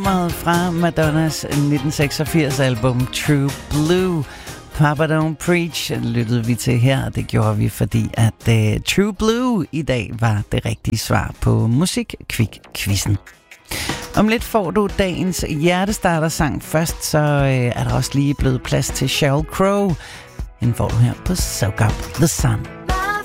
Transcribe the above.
Fra Madonnas 1986 album True Blue. Papa Don't Preach lyttede vi til her. Det gjorde vi, fordi at True Blue i dag var det rigtige svar på Musikkvik-quizzen. Om lidt får du dagens hjertestarter-sang først, så er der også lige blevet plads til Sheryl Crow. Den får du her på Soak Up The Sun.